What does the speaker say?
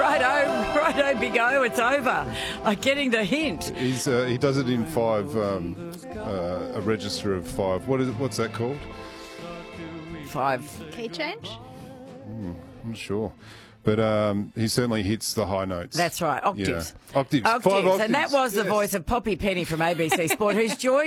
Righto, Big O, it's over. I'm getting the hint. He does it in five, a register of five. What's that called? 5. Key change? I'm not sure. But he certainly hits the high notes. That's right, octaves. Yeah. Octaves. 5 octaves. And that was the voice of Poppy Penny from ABC Sport, who's joined